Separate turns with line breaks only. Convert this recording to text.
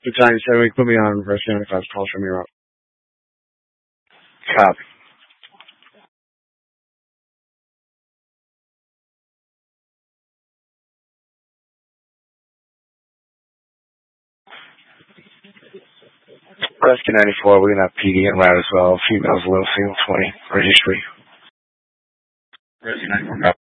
Battalion 7 week, put me on Rescue 95's call, show me your up.
Copy. Rescue 94, we're going to have PD en route as well. Females low, single 20, registry.
Rescue 94,